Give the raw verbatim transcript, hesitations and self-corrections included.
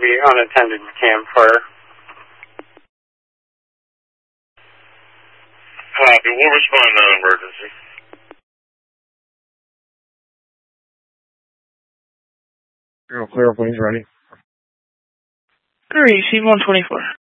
be unattended cam fire. Copy. We'll respond to that emergency. You're clear, please. Ready? Receive one twenty-four.